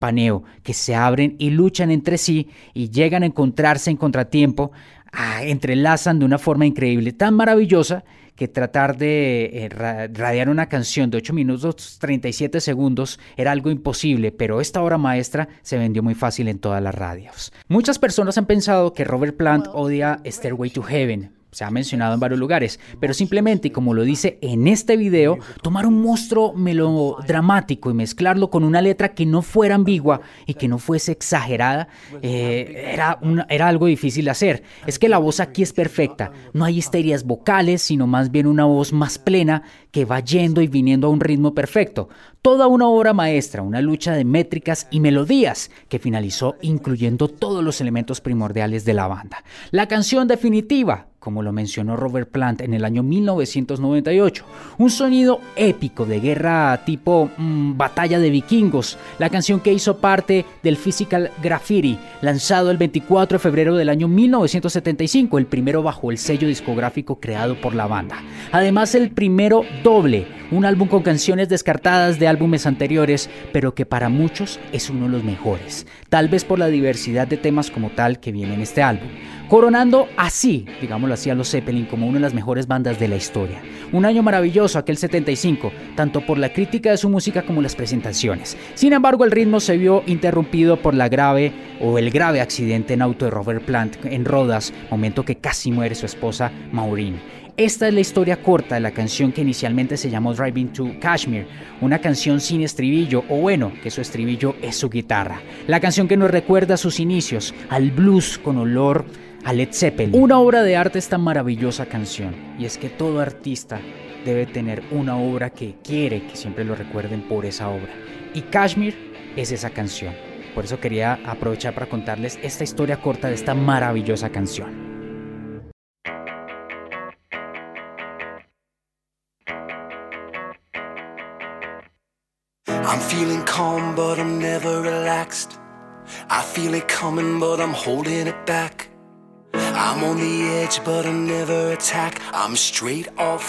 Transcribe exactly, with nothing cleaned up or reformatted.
paneo, que se abren y luchan entre sí y llegan a encontrarse en contratiempo, ah, entrelazan de una forma increíble, tan maravillosa, que tratar de eh, ra- radiar una canción de ocho minutos treinta y siete segundos era algo imposible, pero esta obra maestra se vendió muy fácil en todas las radios. Muchas personas han pensado que Robert Plant odia Stairway to Heaven. Se ha mencionado en varios lugares, pero simplemente, y como lo dice en este video, tomar un monstruo melodramático y mezclarlo con una letra que no fuera ambigua y que no fuese exagerada, eh, era, una, era algo difícil de hacer. Es que la voz aquí es perfecta, no hay histerias vocales, sino más bien una voz más plena que va yendo y viniendo a un ritmo perfecto. Toda una obra maestra, una lucha de métricas y melodías que finalizó incluyendo todos los elementos primordiales de la banda. La canción definitiva, como lo mencionó Robert Plant en el año mil novecientos noventa y ocho. Un sonido épico de guerra tipo mmm, batalla de vikingos. La canción que hizo parte del Physical Graffiti, lanzado el veinticuatro de febrero del año mil novecientos setenta y cinco, el primero bajo el sello discográfico creado por la banda. Además, el primero doble, un álbum con canciones descartadas de álbumes anteriores, pero que para muchos es uno de los mejores, tal vez por la diversidad de temas como tal que viene en este álbum. Coronando así, digámoslo así, a los Zeppelin como una de las mejores bandas de la historia. Un año maravilloso aquel setenta y cinco, tanto por la crítica de su música como las presentaciones. Sin embargo, el ritmo se vio interrumpido por la grave o el grave accidente en auto de Robert Plant en Rodas, momento que casi muere su esposa Maureen. Esta es la historia corta de la canción que inicialmente se llamó Driving to Kashmir, una canción sin estribillo, o bueno, que su estribillo es su guitarra. La canción que nos recuerda a sus inicios, al blues con olor a Led Zeppelin. Una obra de arte esta maravillosa canción, y es que todo artista debe tener una obra que quiere que siempre lo recuerden por esa obra, y Kashmir es esa canción. Por eso quería aprovechar para contarles esta historia corta de esta maravillosa canción. I'm feeling calm, but I'm never relaxed. I feel it coming, but I'm holding it back. I'm on the edge, but I never attack. I'm straight off